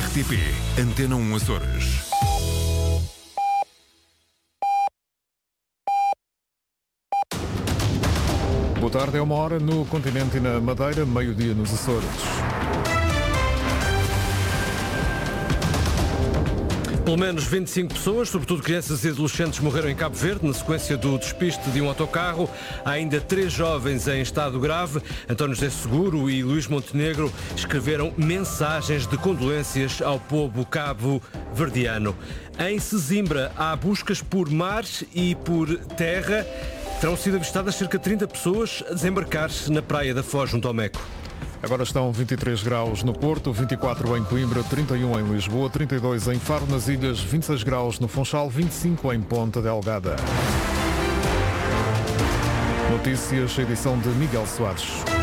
RTP Antena 1 Açores. Boa tarde, é 1h no continente e na Madeira, meio-dia nos Açores. Pelo menos 25 pessoas, sobretudo crianças e adolescentes, morreram em Cabo Verde na sequência do despiste de um autocarro. Há ainda 3 jovens em estado grave. António José Seguro e Luís Montenegro escreveram mensagens de condolências ao povo cabo-verdiano. Em Sesimbra há buscas por mar e por terra. Terão sido avistadas cerca de 30 pessoas a desembarcar-se na praia da Foz, junto ao Meco. Agora estão 23 graus no Porto, 24 em Coimbra, 31 em Lisboa, 32 em Faro nas Ilhas, 26 graus no Funchal, 25 em Ponta Delgada. Notícias, edição de Miguel Soares.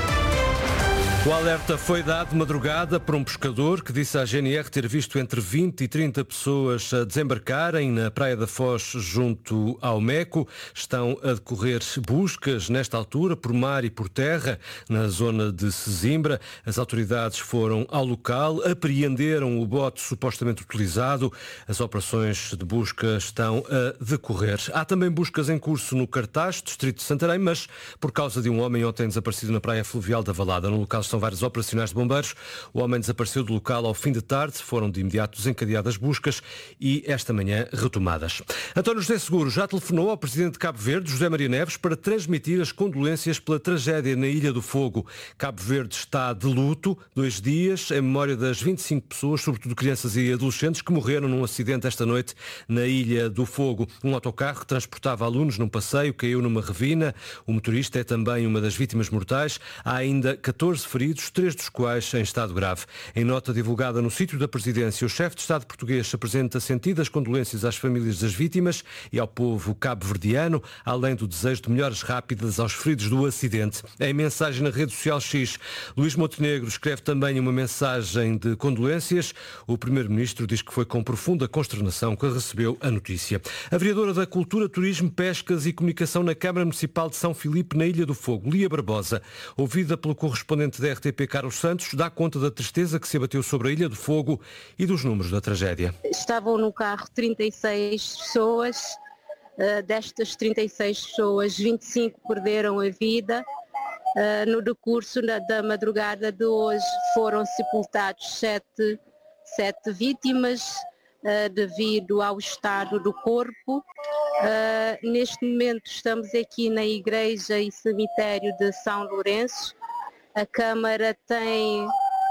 O alerta foi dado de madrugada por um pescador que disse à GNR ter visto entre 20 e 30 pessoas a desembarcarem na Praia da Foz junto ao Meco. Estão a decorrer buscas nesta altura por mar e por terra na zona de Sesimbra. As autoridades foram ao local, apreenderam o bote supostamente utilizado. As operações de busca estão a decorrer. Há também buscas em curso no Cartaz, distrito de Santarém, mas por causa de um homem ontem desaparecido na Praia Fluvial da Valada. No local são vários operacionais de bombeiros. O homem desapareceu do local ao fim de tarde. Foram de imediato desencadeadas buscas e esta manhã retomadas. António José Seguro já telefonou ao presidente de Cabo Verde, José Maria Neves, para transmitir as condolências pela tragédia na Ilha do Fogo. Cabo Verde está de luto 2 dias em memória das 25 pessoas, sobretudo crianças e adolescentes, que morreram num acidente esta noite na Ilha do Fogo. Um autocarro que transportava alunos num passeio caiu numa ravina. O motorista é também uma das vítimas mortais. Há ainda 14 feridos, 3 dos quais em estado grave. Em nota divulgada no sítio da presidência, o chefe de Estado português apresenta sentidas condolências às famílias das vítimas e ao povo cabo-verdiano, além do desejo de melhoras rápidas aos feridos do acidente. Em mensagem na rede social X, Luís Montenegro escreve também uma mensagem de condolências. O primeiro-ministro diz que foi com profunda consternação que recebeu a notícia. A vereadora da Cultura, Turismo, Pescas e Comunicação na Câmara Municipal de São Filipe, na Ilha do Fogo, Lia Barbosa, ouvida pelo correspondente da RTP Carlos Santos, dá conta da tristeza que se abateu sobre a Ilha do Fogo e dos números da tragédia. Estavam no carro 36 pessoas, destas 36 pessoas, 25 perderam a vida. No decurso da madrugada de hoje foram sepultados 7 vítimas devido ao estado do corpo. Neste momento estamos aqui na igreja e cemitério de São Lourenço. A Câmara tem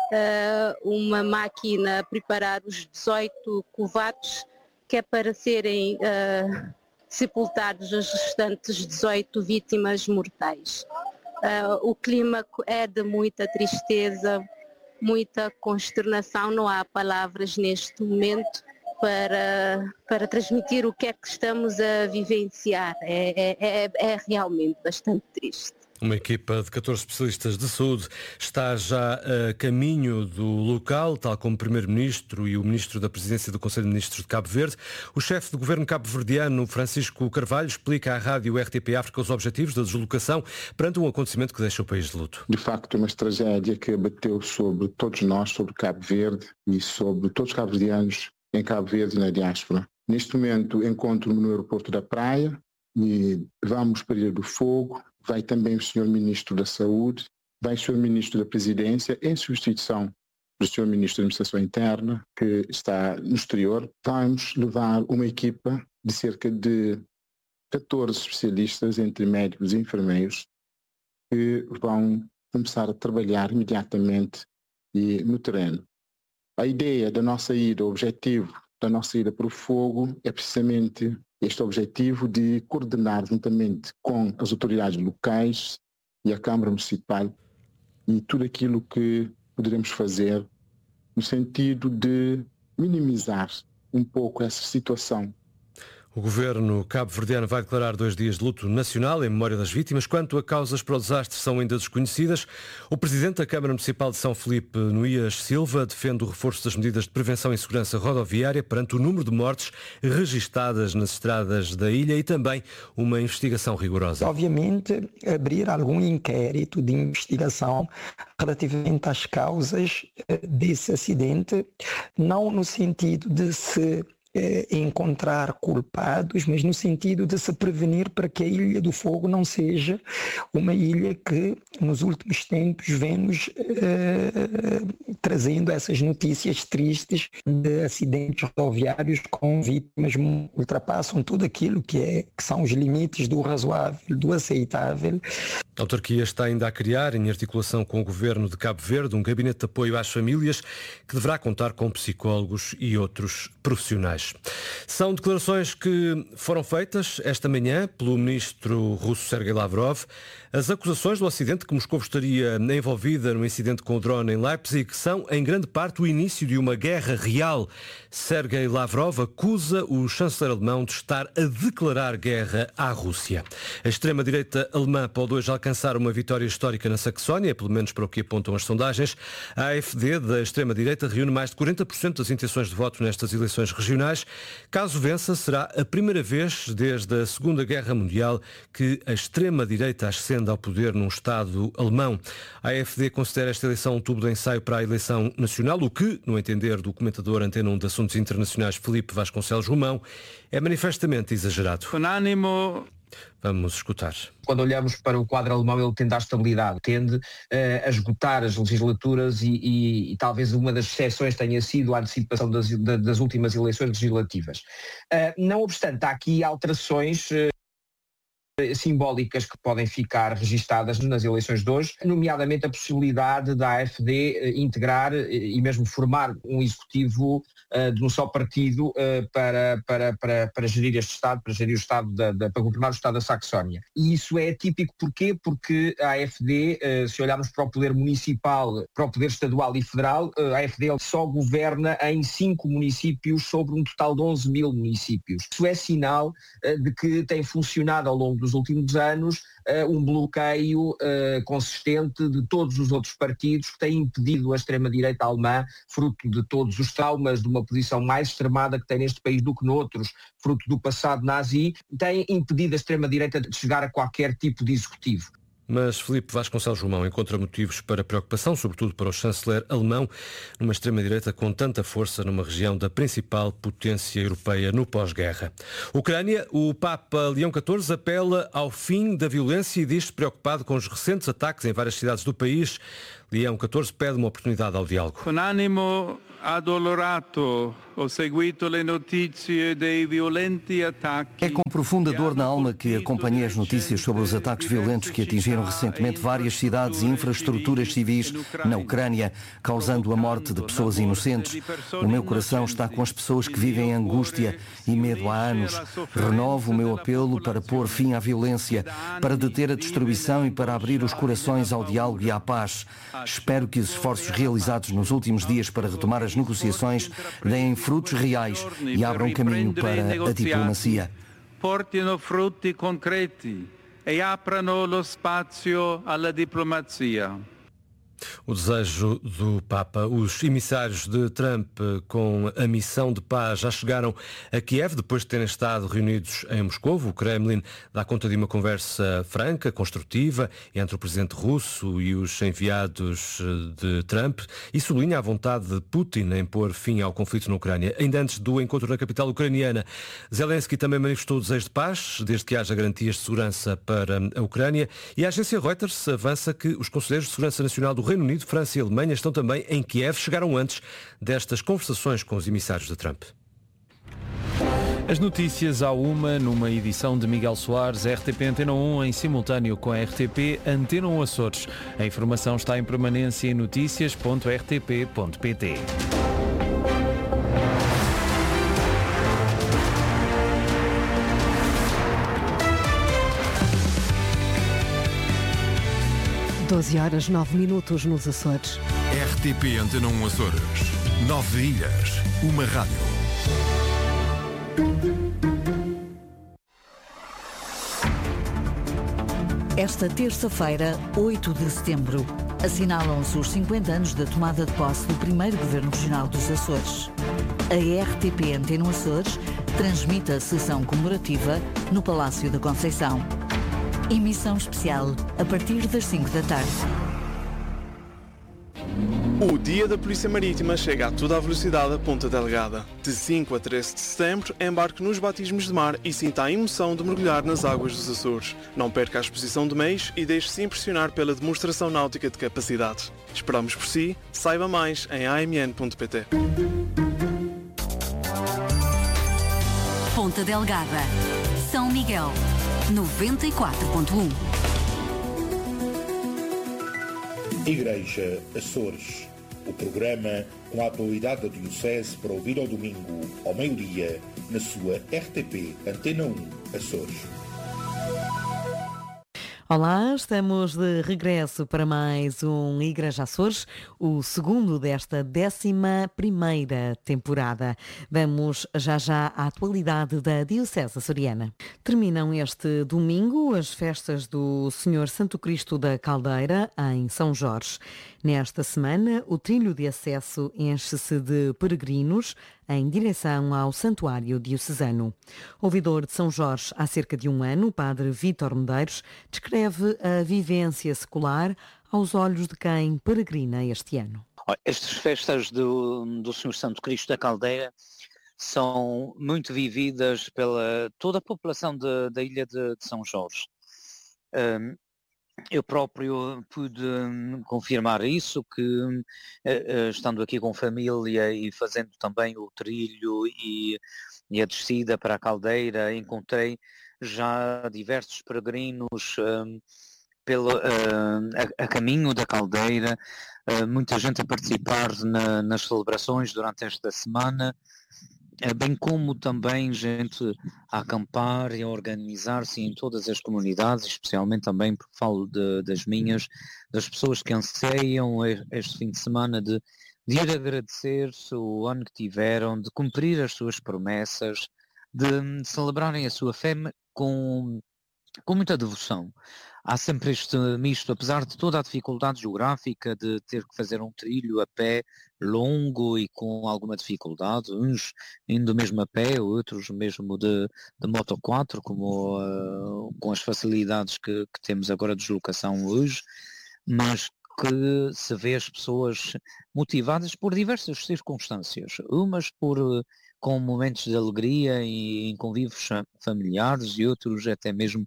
uma máquina a preparar os 18 covatos, que é para serem sepultados as restantes 18 vítimas mortais. O clima é de muita tristeza, muita consternação, não há palavras neste momento para transmitir o que é que estamos a vivenciar. É realmente bastante triste. Uma equipa de 14 especialistas de saúde está já a caminho do local, tal como o Primeiro-Ministro e o Ministro da Presidência do Conselho de Ministros de Cabo Verde. O chefe do governo cabo-verdiano, Francisco Carvalho, explica à rádio RTP África os objetivos da deslocação perante um acontecimento que deixa o país de luto. De facto, é uma tragédia que abateu sobre todos nós, sobre Cabo Verde e sobre todos os cabo-verdianos em Cabo Verde e na diáspora. Neste momento, encontro-me no aeroporto da Praia e vamos para a Ilha do Fogo. Vai também o Sr. Ministro da Saúde, vai o Sr. Ministro da Presidência, em substituição do Sr. Ministro da Administração Interna, que está no exterior. Vamos levar uma equipa de cerca de 14 especialistas, entre médicos e enfermeiros, que vão começar a trabalhar imediatamente e no terreno. A ideia da nossa ida, o objetivo da nossa ida para o fogo é precisamente este objetivo de coordenar juntamente com as autoridades locais e a Câmara Municipal e tudo aquilo que poderemos fazer no sentido de minimizar um pouco essa situação. O governo cabo-verdiano vai declarar 2 dias de luto nacional em memória das vítimas. Quanto a causas para o desastre são ainda desconhecidas. O presidente da Câmara Municipal de São Filipe, Nuías Silva, defende o reforço das medidas de prevenção e segurança rodoviária perante o número de mortes registadas nas estradas da ilha e também uma investigação rigorosa. Obviamente, abrir algum inquérito de investigação relativamente às causas desse acidente, não no sentido de se encontrar culpados, mas no sentido de se prevenir para que a Ilha do Fogo não seja uma ilha que nos últimos tempos vemos trazendo essas notícias tristes de acidentes rodoviários com vítimas que ultrapassam tudo aquilo que são os limites do razoável, do aceitável. A autarquia está ainda a criar, em articulação com o governo de Cabo Verde, um gabinete de apoio às famílias que deverá contar com psicólogos e outros profissionais. São declarações que foram feitas esta manhã pelo ministro russo Sergei Lavrov. As acusações do acidente que Moscou estaria envolvida no incidente com o drone em Leipzig são, em grande parte, o início de uma guerra real. Sergei Lavrov acusa o chanceler alemão de estar a declarar guerra à Rússia. A extrema-direita alemã pode hoje alcançar uma vitória histórica na Saxónia, pelo menos para o que apontam as sondagens. A AfD da extrema-direita reúne mais de 40% das intenções de voto nestas eleições regionais. Caso vença, será a primeira vez desde a Segunda Guerra Mundial que a extrema-direita ascende ao poder num Estado alemão. A AfD considera esta eleição um tubo de ensaio para a eleição nacional, o que, no entender do comentador Antena 1 de Assuntos Internacionais Filipe Vasconcelos Romão, é manifestamente exagerado. Vamos escutar. Quando olhamos para o quadro alemão, ele tende à estabilidade, tende a esgotar as legislaturas e talvez uma das exceções tenha sido a antecipação das últimas eleições legislativas. Não obstante, há aqui alterações simbólicas que podem ficar registadas nas eleições de hoje, nomeadamente a possibilidade da AfD integrar e mesmo formar um executivo de um só partido para gerir este Estado, para gerir o Estado, para governar o Estado da Saxónia. E isso é típico porquê? Porque a AfD, se olharmos para o poder municipal, para o poder estadual e federal, a AfD só governa em 5 municípios sobre um total de 11 mil municípios. Isso é sinal de que tem funcionado ao longo dos últimos anos um bloqueio consistente de todos os outros partidos que têm impedido a extrema-direita alemã, fruto de todos os traumas de uma posição mais extremada que tem neste país do que noutros, fruto do passado nazi, tem impedido a extrema-direita de chegar a qualquer tipo de executivo. Mas Filipe Vasconcelos Romão encontra motivos para preocupação, sobretudo para o chanceler alemão, numa extrema-direita com tanta força numa região da principal potência europeia no pós-guerra. Ucrânia, o Papa Leão XIV apela ao fim da violência e diz-se preocupado com os recentes ataques em várias cidades do país. Leão XIV pede uma oportunidade ao diálogo. Com ânimo addolorato ho seguito le notizie dei violenti attacchi. É com profunda dor na alma que acompanhei as notícias sobre os ataques violentos que atingiram recentemente várias cidades e infraestruturas civis na Ucrânia, causando a morte de pessoas inocentes. O meu coração está com as pessoas que vivem em angústia e medo há anos. Renovo o meu apelo para pôr fim à violência, para deter a destruição e para abrir os corações ao diálogo e à paz. Espero que os esforços realizados nos últimos dias para retomar as negociações deem frutos reais e abram caminho para a diplomacia. Portino frutti concreti e aprano lo spazio alla diplomazia. O desejo do Papa. Os emissários de Trump com a missão de paz já chegaram a Kiev depois de terem estado reunidos em Moscou. O Kremlin dá conta de uma conversa franca, construtiva, entre o presidente russo e os enviados de Trump e sublinha a vontade de Putin em pôr fim ao conflito na Ucrânia. Ainda antes do encontro na capital ucraniana, Zelensky também manifestou o desejo de paz, desde que haja garantias de segurança para a Ucrânia, e a agência Reuters avança que os conselheiros de segurança nacional do Reino Unido, França e Alemanha estão também em Kiev, chegaram antes destas conversações com os emissários de Trump. As notícias à uma, numa edição de Miguel Soares, RTP Antena 1, em simultâneo com a RTP Antena 1 Açores. A informação está em permanência em notícias.rtp.pt. Horas 9 minutos nos Açores. RTP Antena 1 Açores. 9 ilhas, uma rádio. Esta terça-feira, 8 de setembro, assinalam-se os 50 anos da tomada de posse do primeiro Governo Regional dos Açores. A RTP Antena Açores transmite a sessão comemorativa no Palácio da Conceição. Emissão especial a partir das 5 da tarde. O Dia da Polícia Marítima chega a toda a velocidade a Ponta Delgada. De 5 a 13 de setembro, embarque nos batismos de mar e sinta a emoção de mergulhar nas águas dos Açores. Não perca a exposição de meios e deixe-se impressionar pela demonstração náutica de capacidade. Esperamos por si. Saiba mais em amn.pt. Ponta Delgada, São Miguel, 94.1. Igreja Açores, o programa com a atualidade da Diocese para ouvir ao domingo, ao meio-dia, na sua RTP Antena 1 Açores. Olá, estamos de regresso para mais um Igreja Açores, o segundo desta 11ª temporada. Vamos já à atualidade da Diocese açoriana. Terminam este domingo as festas do Senhor Santo Cristo da Caldeira, em São Jorge. Nesta semana, o trilho de acesso enche-se de peregrinos em direção ao Santuário Diocesano. Ouvidor de São Jorge há cerca de um ano, o padre Vítor Medeiros descreve a vivência secular aos olhos de quem peregrina este ano. Estas festas do Senhor Santo Cristo da Caldeira são muito vividas pela toda a população da ilha de São Jorge. Eu próprio pude confirmar isso, que estando aqui com família e fazendo também o trilho e a descida para a Caldeira, encontrei já diversos peregrinos a caminho da Caldeira, muita gente a participar nas celebrações durante esta semana, bem como também gente a acampar e a organizar-se em todas as comunidades, especialmente também porque falo das minhas, das pessoas que anseiam este fim de semana de ir agradecer o ano que tiveram, de cumprir as suas promessas, de celebrarem a sua fé com muita devoção. Há sempre este misto, apesar de toda a dificuldade geográfica de ter que fazer um trilho a pé longo e com alguma dificuldade, uns indo mesmo a pé, outros mesmo de Moto 4, como com as facilidades que temos agora de deslocação hoje, mas que se vê as pessoas motivadas por diversas circunstâncias, umas com momentos de alegria e em convívios familiares e outros até mesmo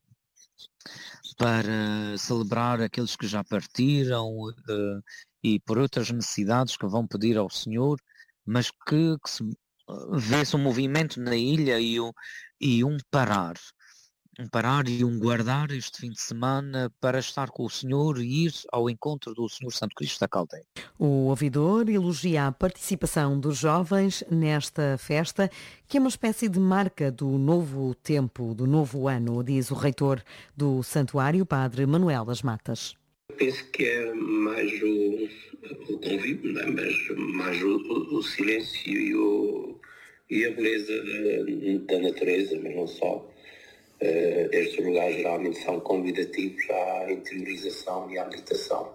para celebrar aqueles que já partiram e por outras necessidades que vão pedir ao Senhor, mas que se vê-se um movimento na ilha e um parar e um guardar este fim de semana para estar com o Senhor e ir ao encontro do Senhor Santo Cristo da Caldeira. O ouvidor elogia a participação dos jovens nesta festa, que é uma espécie de marca do novo tempo, do novo ano, diz o reitor do santuário, padre Manuel das Matas. Eu penso que é mais o convívio, não é? Mas mais o silêncio e a beleza da natureza, mas não só. Estes lugares geralmente são convidativos à interiorização e à meditação.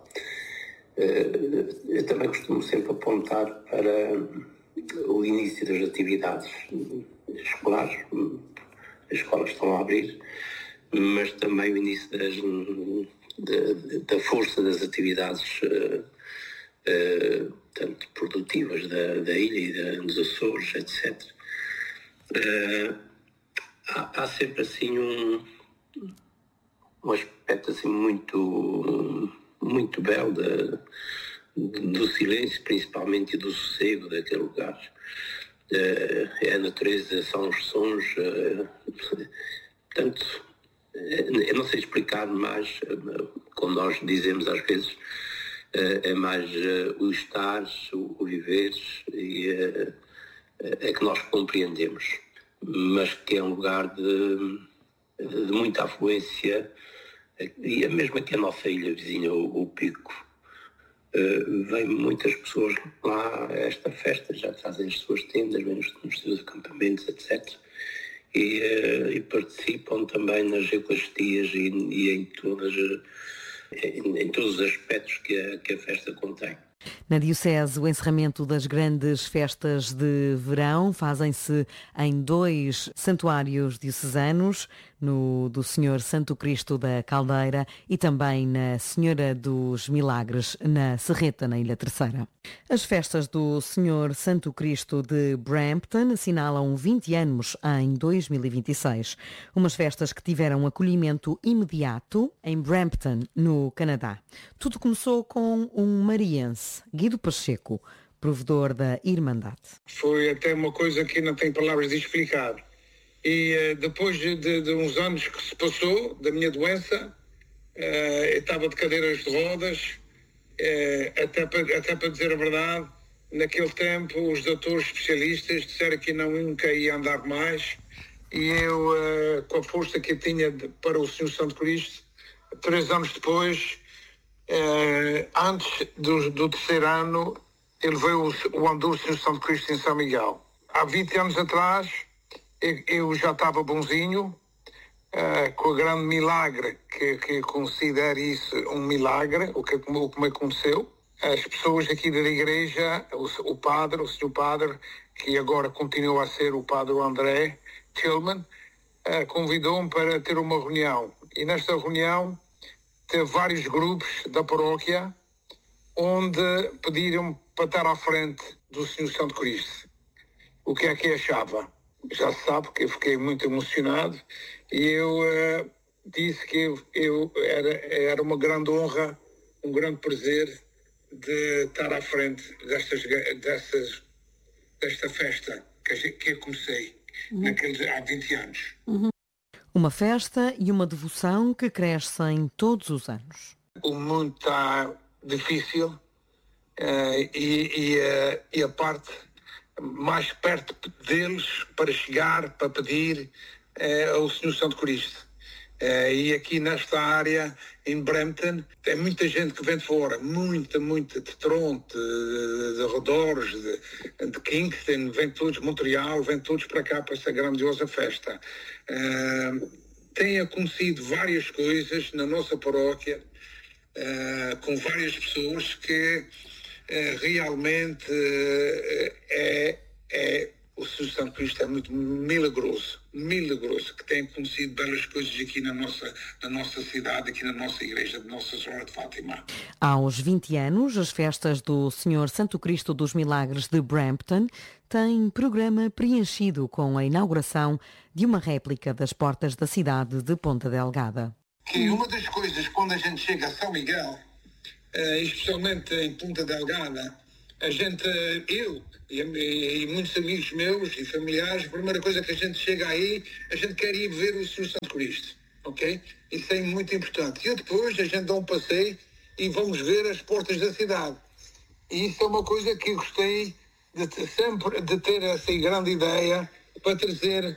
Eu também costumo sempre apontar para o início das atividades escolares. As escolas estão a abrir, mas também o início da força das atividades tanto produtivas da ilha e dos Açores, etc. Há sempre assim um aspecto assim muito belo do silêncio, principalmente, e do sossego daquele lugar. É a natureza, são os sons, portanto, eu não sei explicar mais, como nós dizemos às vezes, é mais o estar, o viver, e é que nós compreendemos, mas que é um lugar de muita afluência, e mesmo aqui a nossa ilha vizinha, o Pico, vêm muitas pessoas lá a esta festa, já trazem as suas tendas, vêm nos seus acampamentos, etc. e participam também nas Eucaristias e em todos os aspectos que a festa contém. Na Diocese, o encerramento das grandes festas de verão fazem-se em 2 santuários diocesanos, no do Senhor Santo Cristo da Caldeira e também na Senhora dos Milagres, na Serreta, na Ilha Terceira. As festas do Senhor Santo Cristo de Brampton assinalam 20 anos em 2026. Umas festas que tiveram acolhimento imediato em Brampton, no Canadá. Tudo começou com um mariense, Guido Pacheco, provedor da Irmandade. Foi até uma coisa que não tem palavras de explicar. E depois de uns anos que se passou da minha doença, eu estava de cadeiras de rodas, até para dizer a verdade, naquele tempo os doutores especialistas disseram que nunca ia andar mais, e eu, com a força que eu tinha para o Senhor Santo Cristo, 3 anos depois, antes do terceiro ano, ele veio o andor do Senhor Santo Cristo em São Miguel. Há 20 anos atrás, eu já estava bonzinho, com o grande milagre, que considero isso um milagre, o que me aconteceu. As pessoas aqui da igreja, o senhor padre, que agora continua a ser o padre André Tillman, convidou-me para ter uma reunião. E nesta reunião teve vários grupos da paróquia, onde pediram para estar à frente do Senhor Santo Cristo. O que é que achava? Já se sabe que eu fiquei muito emocionado e eu disse que era uma grande honra, um grande prazer de estar à frente desta festa que eu comecei há 20 anos. Uma festa e uma devoção que crescem todos os anos. O mundo está difícil e a parte mais perto deles para chegar, para pedir ao Senhor Santo Cristo. E aqui nesta área, em Brampton, tem muita gente que vem de fora, muita de Toronto, de arredores, de Kingston, vem todos de Montreal, vem todos para cá para esta grandiosa festa. Tem acontecido várias coisas na nossa paróquia, com várias pessoas que realmente o Senhor Santo Cristo é muito milagroso, que tem acontecido belas coisas aqui na nossa cidade, aqui na nossa igreja de Nossa Senhora de Fátima. Aos 20 anos, as festas do Senhor Santo Cristo dos Milagres de Brampton têm programa preenchido com a inauguração de uma réplica das portas da cidade de Ponta Delgada. Que uma das coisas, quando a gente chega a São Miguel, especialmente em Ponta Delgada, eu e muitos amigos meus e familiares, a primeira coisa que a gente chega aí, a gente quer ir ver o Senhor Santo Cristo, ok? Isso é muito importante. E depois a gente dá um passeio e vamos ver as portas da cidade. E isso é uma coisa que eu gostei sempre de ter essa grande ideia para trazer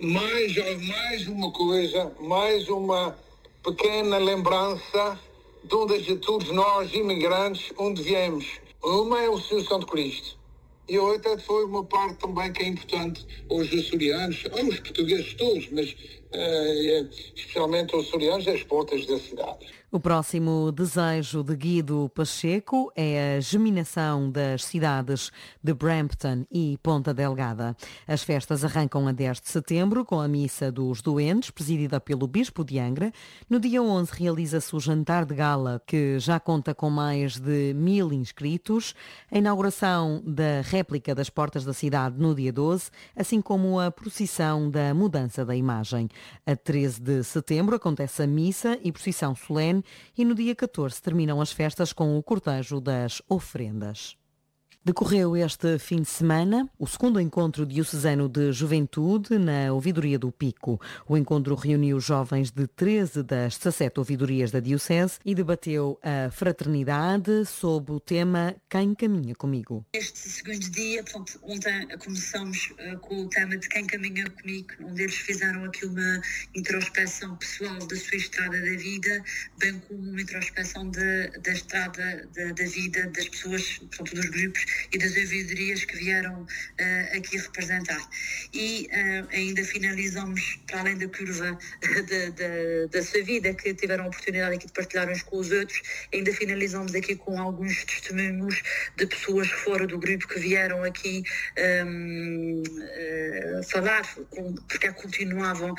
mais uma coisa, mais uma pequena lembrança de onde todos nós, imigrantes, onde viemos. Uma é o Senhor Santo Cristo. E a outra foi uma parte também que é importante aos açorianos, aos portugueses todos, mas especialmente aos açorianos, as portas da cidade. O próximo desejo de Guido Pacheco é a geminação das cidades de Brampton e Ponta Delgada. As festas arrancam a 10 de setembro com a Missa dos Doentes, presidida pelo Bispo de Angra. No dia 11 realiza-se o jantar de gala, que já conta com mais de 1000 inscritos. A inauguração da réplica das portas da cidade no dia 12, assim como a procissão da mudança da imagem. A 13 de setembro acontece a missa e procissão solene e no dia 14 terminam as festas com o cortejo das ofrendas. Decorreu este fim de semana o segundo encontro diocesano de juventude na Ouvidoria do Pico. O encontro reuniu jovens de 13 das 17 ouvidorias da Diocese e debateu a fraternidade sob o tema Quem Caminha Comigo. Este segundo dia, ontem começamos com o tema de Quem Caminha Comigo, onde eles fizeram aqui uma introspeção pessoal da sua estrada da vida, bem como uma introspeção da estrada da vida das pessoas, portanto, dos grupos e das ouvidorias que vieram aqui representar. E ainda finalizamos, para além da curva da sua vida, que tiveram a oportunidade aqui de partilhar uns com os outros, ainda finalizamos aqui com alguns testemunhos de pessoas fora do grupo que vieram aqui falar porque continuavam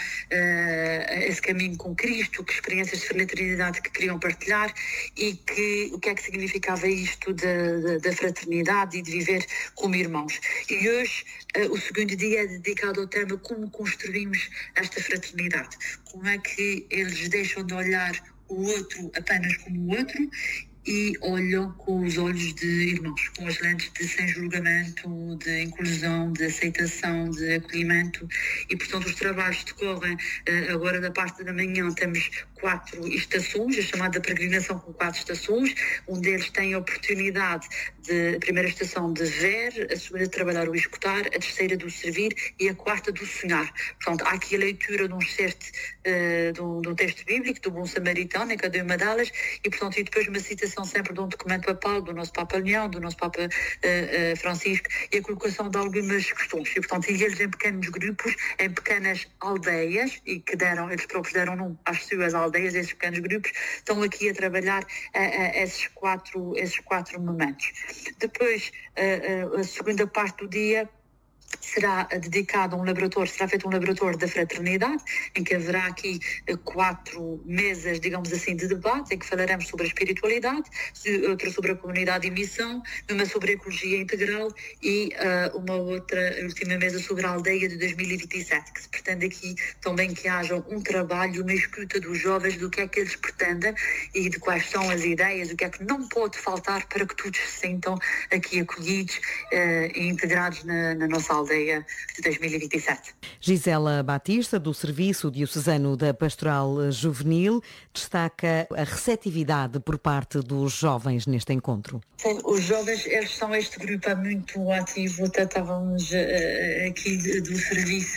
esse caminho com Cristo, que experiências de fraternidade que queriam partilhar e o que é que significava isto da fraternidade e de viver como irmãos. E hoje o segundo dia é dedicado ao tema como construímos esta fraternidade, como é que eles deixam de olhar o outro apenas como o outro e olham com os olhos de irmãos, com as lentes de sem julgamento, de inclusão, de aceitação, de acolhimento. E portanto os trabalhos decorrem agora da parte da manhã. Temos 4 estações, a chamada peregrinação com 4 estações. Um deles tem a oportunidade a primeira estação de ver, a segunda de trabalhar o escutar, a terceira do servir e a quarta do sonhar. Portanto, há aqui a leitura de um excerto do texto bíblico, do Bom Samaritano, em cada uma delas, e portanto, e depois uma citação sempre de um documento papal, do nosso Papa Leão, do nosso Papa Francisco, e a colocação de algumas questões. E portanto, e eles em pequenos grupos, em pequenas aldeias, e que eles próprios deram nome às suas aldeias, esses pequenos grupos, estão aqui a trabalhar esses quatro momentos. Depois, a segunda parte do dia será dedicado a um laboratório, será feito um laboratório da fraternidade, em que haverá aqui 4 mesas, digamos assim, de debate, em que falaremos sobre a espiritualidade, outra sobre a comunidade e missão, uma sobre a ecologia integral e uma outra, última mesa sobre a aldeia de 2027, que se pretende aqui também que haja um trabalho, uma escuta dos jovens do que é que eles pretendem e de quais são as ideias, o que é que não pode faltar para que todos se sintam aqui acolhidos e integrados na nossa aldeia de 2027. Gisela Batista, do Serviço Diocesano da Pastoral Juvenil, destaca a receptividade por parte dos jovens neste encontro. Sim, os jovens, eles são este grupo muito ativo, até estávamos aqui do serviço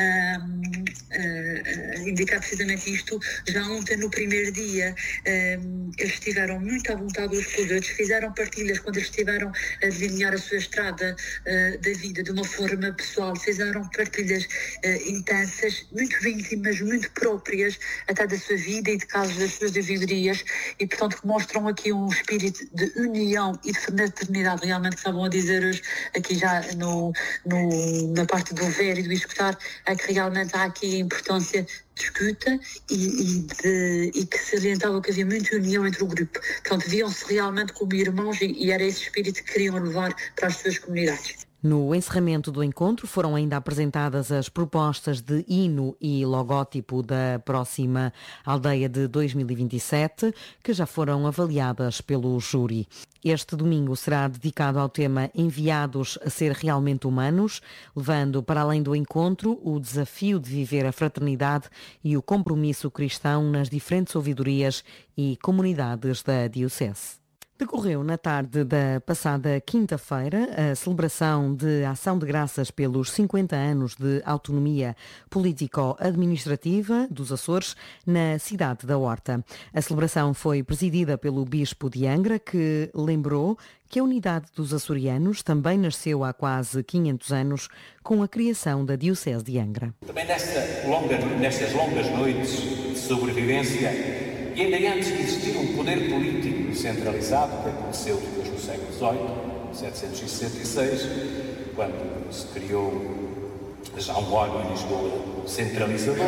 a indicar precisamente isto. Já ontem, no primeiro dia, eles estiveram muito à vontade uns com os outros, fizeram partilhas quando eles estiveram a delinear a sua estrada da vida de uma forma pessoal, fizeram partilhas intensas, muito íntimas, muito próprias até da sua vida e de casos das suas ouvidorias, e portanto que mostram aqui um espírito de união e de fraternidade, realmente, que estavam a dizer hoje aqui já na parte do ver e do escutar, é que realmente há aqui a importância de escuta e que se orientava que havia muita união entre o grupo. Portanto, viam-se realmente como irmãos e era esse espírito que queriam levar para as suas comunidades. No encerramento do encontro foram ainda apresentadas as propostas de hino e logótipo da próxima aldeia de 2027, que já foram avaliadas pelo júri. Este domingo será dedicado ao tema Enviados a ser realmente humanos, levando para além do encontro o desafio de viver a fraternidade e o compromisso cristão nas diferentes ouvidorias e comunidades da Diocese. Decorreu na tarde da passada quinta-feira a celebração de Ação de Graças pelos 50 anos de autonomia político-administrativa dos Açores na cidade da Horta. A celebração foi presidida pelo Bispo de Angra, que lembrou que a unidade dos açorianos também nasceu há quase 500 anos com a criação da Diocese de Angra. Também nestas longas noites de sobrevivência, e ainda antes de existir um poder político centralizado, que aconteceu depois no século XVIII, 766, quando se criou já um órgão em Lisboa centralizador,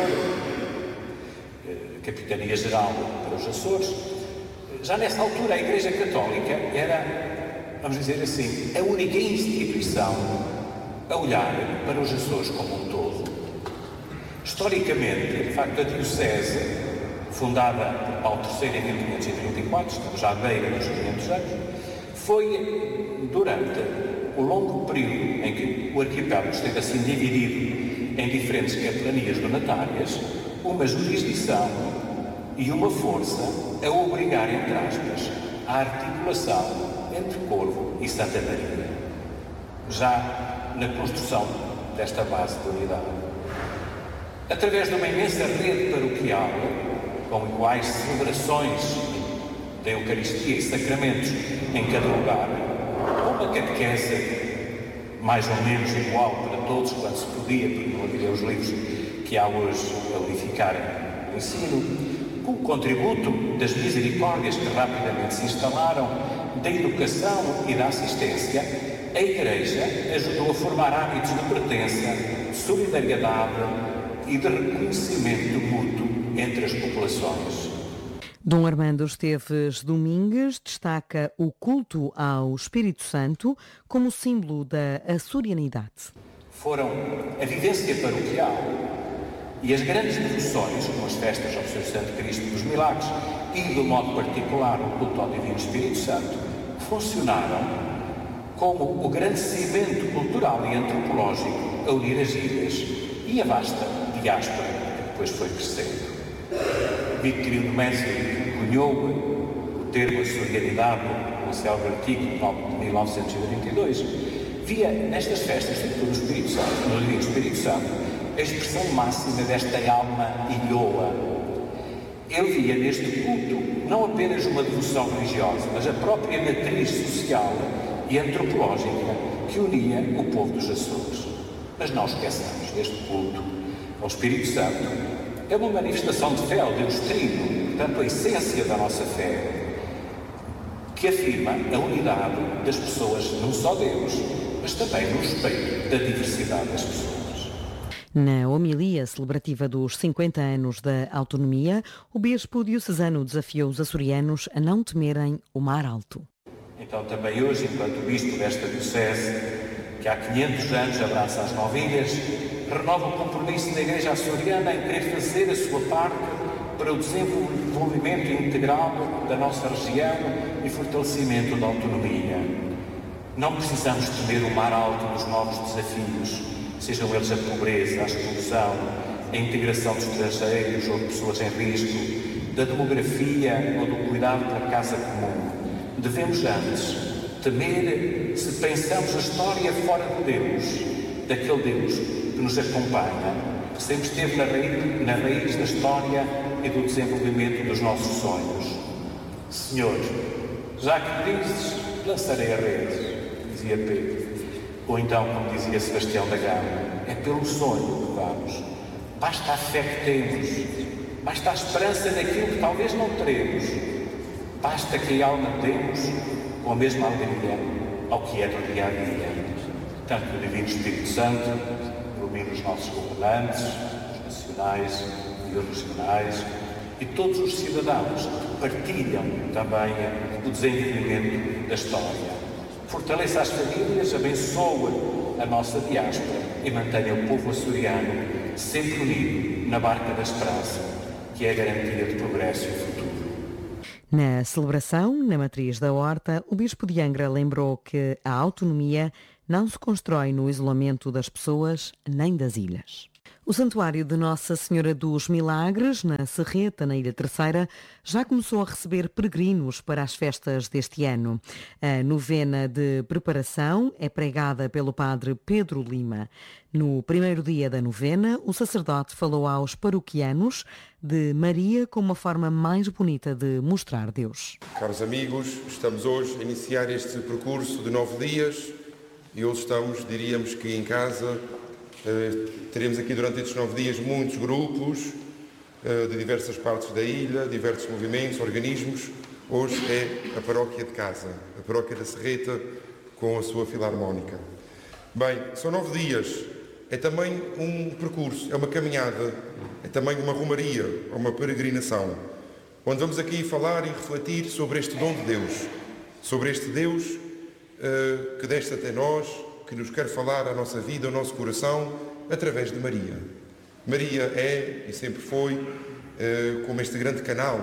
Capitania Geral para os Açores. Já nessa altura a Igreja Católica era, vamos dizer assim, a única instituição a olhar para os Açores como um todo. Historicamente, de facto, a Diocese, fundada por Paulo III em 1534, estamos já à beira dos 500 anos, foi durante o longo período em que o arquipélago esteve assim dividido em diferentes capelanias donatárias, uma jurisdição e uma força a obrigar, entre aspas, a articulação entre Corvo e Santa Maria, já na construção desta base de unidade. Através de uma imensa rede paroquial, com iguais celebrações da Eucaristia e sacramentos em cada lugar, com uma catequese mais ou menos igual para todos, quando se podia, porque não havia os livros que há hoje a unificarem o ensino, com o contributo das misericórdias que rapidamente se instalaram, da educação e da assistência, a Igreja ajudou a formar hábitos de pertença, de solidariedade e de reconhecimento mútuo entre as populações. Dom Armando Esteves Domingues destaca o culto ao Espírito Santo como símbolo da açorianidade. Foram a vivência paroquial e as grandes devoções, como as festas ao Seu Santo Cristo dos Milagres e, de modo particular, o culto ao Divino Espírito Santo, funcionaram como o grande cimento cultural e antropológico a unir as ilhas e a vasta diáspora que depois foi crescendo. Victorino Messi cunhou o termo açorianidade no célebre artigo de 1932, via nestas festas, sobretudo no Espírito Santo, no Divino Espírito Santo, a expressão máxima desta alma ilhoa. Ele via neste culto não apenas uma devoção religiosa, mas a própria matriz social e antropológica que unia o povo dos Açores. Mas não esqueçamos deste culto ao Espírito Santo. É uma manifestação de fé ao Deus Trino, portanto a essência da nossa fé, que afirma a unidade das pessoas, não só Deus, mas também no respeito da diversidade das pessoas. Na homilia celebrativa dos 50 anos da autonomia, o bispo diocesano desafiou os açorianos a não temerem o mar alto. Então também hoje, enquanto bispo desta diocese, que há 500 anos abraça as 9 ilhas, renova o compromisso da Igreja açoriana em querer fazer a sua parte para o desenvolvimento integral da nossa região e fortalecimento da autonomia. Não precisamos temer o mar alto dos novos desafios, sejam eles a pobreza, a exclusão, a integração de estrangeiros ou de pessoas em risco, da demografia ou do cuidado pela casa comum. Devemos antes temer se pensamos a história fora de Deus, daquele Deus que nos acompanha, que sempre esteve na raiz da história e do desenvolvimento dos nossos sonhos. Senhor, já que dizes, lançarei a rede, dizia Pedro. Ou então, como dizia Sebastião da Gama, é pelo sonho que vamos. Basta a fé que temos, basta a esperança naquilo que talvez não teremos. Basta que a alma demos com a mesma alegria ao que é do dia a dia. Tanto o Divino Espírito Santo ilumina os nossos governantes, os nacionais e os regionais, e todos os cidadãos que partilham também o desenvolvimento da história. Fortaleça as famílias, abençoa a nossa diáspora e mantenha o povo açoriano sempre unido na barca da esperança, que é a garantia de progresso e futuro. Na celebração, na matriz da Horta, o bispo de Angra lembrou que a autonomia não se constrói no isolamento das pessoas nem das ilhas. O Santuário de Nossa Senhora dos Milagres, na Serreta, na Ilha Terceira, já começou a receber peregrinos para as festas deste ano. A novena de preparação é pregada pelo padre Pedro Lima. No primeiro dia da novena, o sacerdote falou aos paroquianos de Maria como uma forma mais bonita de mostrar Deus. Caros amigos, estamos hoje a iniciar este percurso de 9 dias e hoje estamos, diríamos que em casa. Teremos aqui durante estes 9 dias muitos grupos de diversas partes da ilha, diversos movimentos, organismos. Hoje é a paróquia de casa, a paróquia da Serreta com a sua filarmónica. Bem, são 9 dias, é também um percurso, é uma caminhada, é também uma romaria, uma peregrinação, onde vamos aqui falar e refletir sobre este dom de Deus, sobre este Deus que desce até nós, que nos quer falar à nossa vida, ao nosso coração, através de Maria. Maria é, e sempre foi, como este grande canal,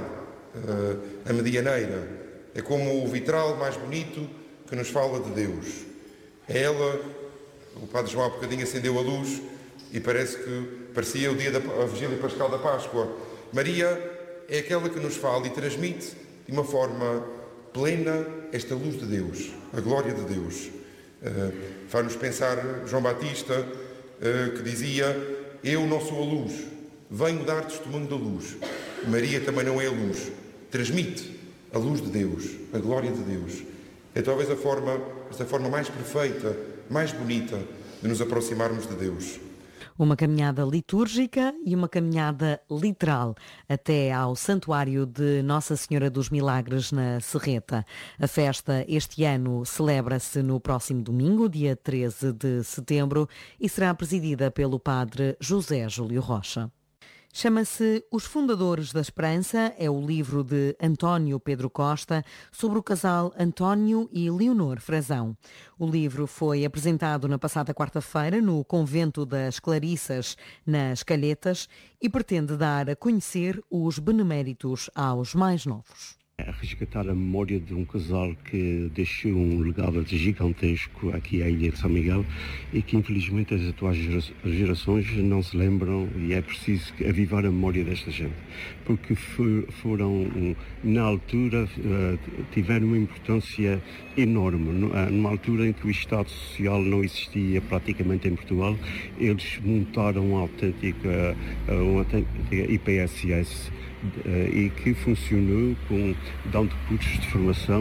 a medianeira. É como o vitral mais bonito que nos fala de Deus. É ela, o Padre João há bocadinho acendeu a luz e parecia o dia da Vigília Pascal da Páscoa. Maria é aquela que nos fala e transmite de uma forma plena esta luz de Deus, a glória de Deus. Faz-nos pensar João Batista, que dizia: eu não sou a luz, venho dar testemunho da luz. Maria também não é a luz, transmite a luz de Deus, a glória de Deus. É talvez a forma esta forma mais perfeita, mais bonita de nos aproximarmos de Deus. Uma caminhada litúrgica e uma caminhada literal até ao Santuário de Nossa Senhora dos Milagres na Serreta. A festa este ano celebra-se no próximo domingo, dia 13 de setembro, e será presidida pelo padre José Júlio Rocha. Chama-se Os Fundadores da Esperança, é o livro de António Pedro Costa sobre o casal António e Leonor Frazão. O livro foi apresentado na passada quarta-feira no Convento das Clarissas, nas Calhetas, e pretende dar a conhecer os beneméritos aos mais novos. É resgatar a memória de um casal que deixou um legado gigantesco aqui à Ilha de São Miguel e que infelizmente as atuais gerações não se lembram, e é preciso avivar a memória desta gente, porque foram, na altura, tiveram uma importância enorme. Numa altura em que o Estado Social não existia praticamente em Portugal, eles montaram uma autêntica IPSS, e que funcionou dando cursos de formação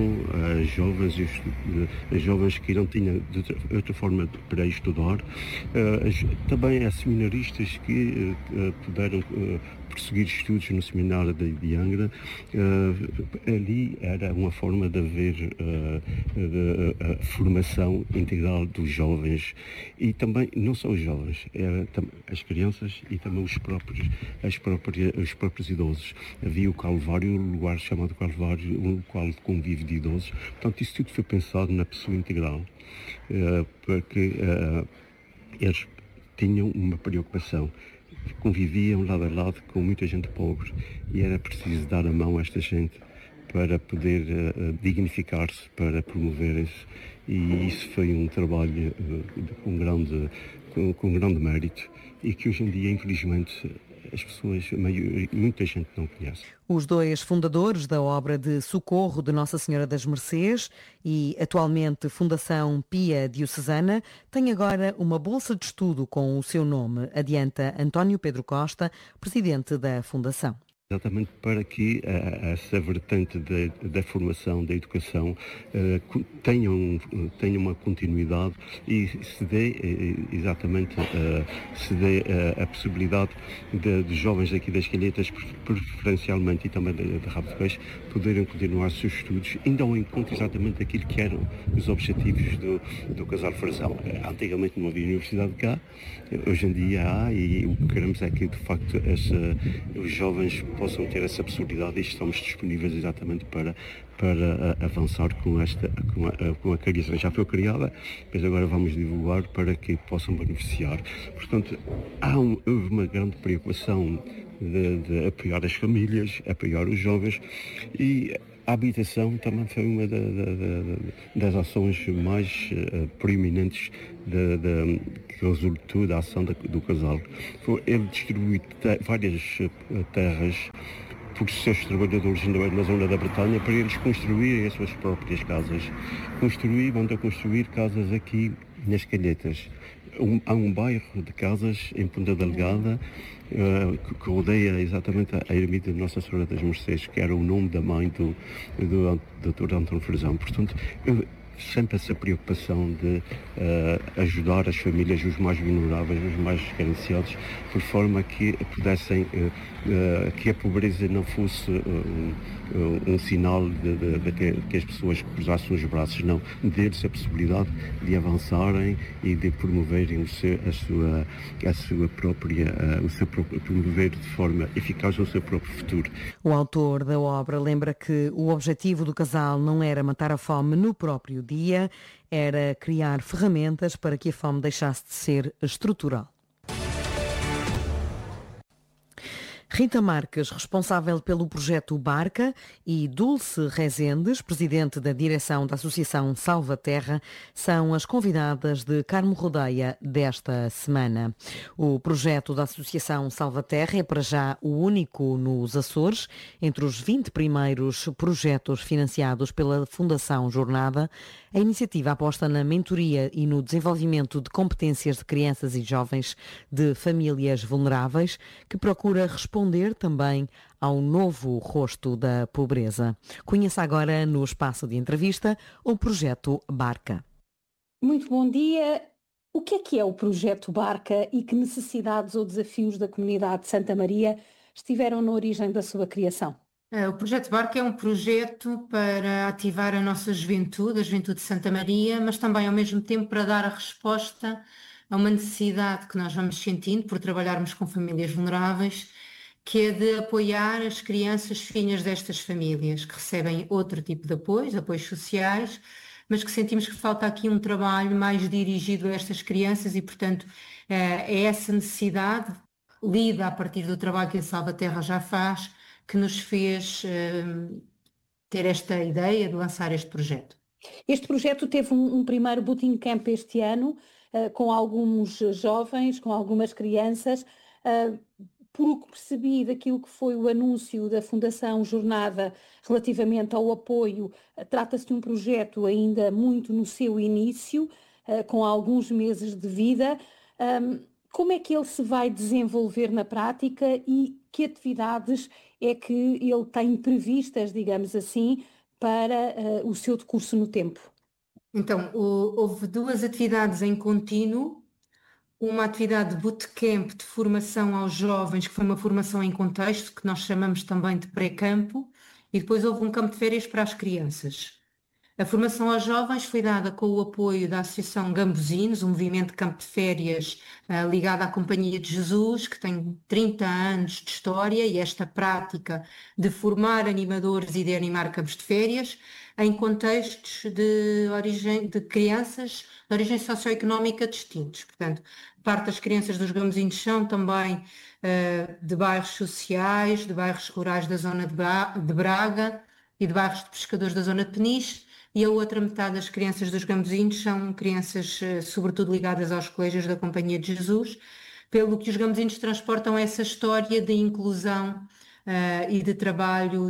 a jovens que não tinham de outra forma para estudar, também a seminaristas que puderam prosseguir estudos no seminário de Angra. Ali era uma forma de haver a formação integral dos jovens, e também não só os jovens, as crianças e também os próprios idosos. Havia o Calvário, um lugar chamado Calvário, um local de convívio de idosos. Portanto, isso tudo foi pensado na pessoa integral, porque eles tinham uma preocupação. Conviviam lado a lado com muita gente pobre e era preciso dar a mão a esta gente para poder dignificar-se, para promoverem-se, e isso foi um trabalho com grande mérito e que hoje em dia, infelizmente, as pessoas, muita gente não conhece. Os dois fundadores da obra de socorro de Nossa Senhora das Mercês e atualmente Fundação Pia Diocesana têm agora uma bolsa de estudo com o seu nome, adianta António Pedro Costa, presidente da Fundação. Exatamente para que essa vertente da formação, da educação, tenha uma continuidade e se dê a possibilidade de jovens aqui das Calhetas, preferencialmente, e também de Rabo de Peixe, poderem continuar os seus estudos, ainda ao encontro exatamente daquilo que eram os objetivos do casal Frazão. Antigamente não havia universidade cá, hoje em dia há, e o que queremos é que, de facto, os jovens possam ter essa possibilidade, e estamos disponíveis exatamente para avançar com a criação. Já foi criada, mas agora vamos divulgar para que possam beneficiar. Portanto, houve uma grande preocupação de apoiar as famílias, apoiar os jovens, e a habitação também foi uma das ações mais proeminentes que resultou da ação do casal. Ele distribuiu várias terras por seus trabalhadores na zona da Bretanha para eles construírem as suas próprias casas. Mandam construir casas aqui nas Calhetas. Há um bairro de casas em Ponta Delgada que rodeia exatamente a ermida de Nossa Senhora das Mercês, que era o nome da mãe do Dr. António Frazão. Portanto, sempre essa preocupação de ajudar as famílias, os mais vulneráveis, os mais carenciados, por forma que pudessem, que a pobreza não fosse um sinal de que as pessoas cruzassem os braços, não, deles a possibilidade de avançarem e de promoverem promover de forma eficaz o seu próprio futuro. O autor da obra lembra que o objetivo do casal não era matar a fome no próprio dia, era criar ferramentas para que a fome deixasse de ser estrutural. Rita Marques, responsável pelo projeto Barca, e Dulce Rezendes, presidente da direção da Associação Salva Terra, são as convidadas de Carmo Rodeia desta semana. O projeto da Associação Salva Terra é para já o único nos Açores. Entre os 20 primeiros projetos financiados pela Fundação Jornada, a iniciativa aposta na mentoria e no desenvolvimento de competências de crianças e jovens de famílias vulneráveis, que procura responder também ao novo rosto da pobreza. Conheça agora, no espaço de entrevista, o projeto Barca. Muito bom dia. O que é o projeto Barca e que necessidades ou desafios da comunidade de Santa Maria estiveram na origem da sua criação? O projeto Barca é um projeto para ativar a nossa juventude, a juventude de Santa Maria, mas também ao mesmo tempo para dar a resposta a uma necessidade que nós vamos sentindo por trabalharmos com famílias vulneráveis, que é de apoiar as crianças filhas destas famílias, que recebem outro tipo de apoios sociais, mas que sentimos que falta aqui um trabalho mais dirigido a estas crianças e, portanto, é essa necessidade, lida a partir do trabalho que a Salvaterra já faz, que nos fez ter esta ideia de lançar este projeto. Este projeto teve um primeiro Booting Camp este ano, com alguns jovens, com algumas crianças. Por o que percebi daquilo que foi o anúncio da Fundação Jornada relativamente ao apoio, trata-se de um projeto ainda muito no seu início, com alguns meses de vida. Como é que ele se vai desenvolver na prática e que atividades é que ele tem previstas, digamos assim, para o seu decurso no tempo? Então, houve 2 atividades em contínuo. Uma atividade de bootcamp de formação aos jovens, que foi uma formação em contexto, que nós chamamos também de pré-campo, e depois houve um campo de férias para as crianças. A formação aos jovens foi dada com o apoio da Associação Gambuzinos, um movimento de campo de férias ligado à Companhia de Jesus, que tem 30 anos de história, e esta prática de formar animadores e de animar campos de férias em contextos de crianças de origem socioeconómica distintos. Portanto, parte das crianças dos Gambuzinos são também de bairros sociais, de bairros rurais da zona de Braga e de bairros de pescadores da zona de Peniche, e a outra metade das crianças dos Gambuzinos são crianças sobretudo ligadas aos colégios da Companhia de Jesus, pelo que os Gambuzinos transportam essa história de inclusão e de trabalho